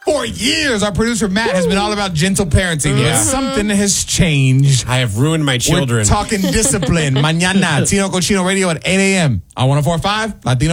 For years, our producer Matt has been all about gentle parenting, but something has changed. I have ruined my children. We're talking discipline. Mañana, Tino Cochino Radio at 8 a.m. on 104.5 Latino.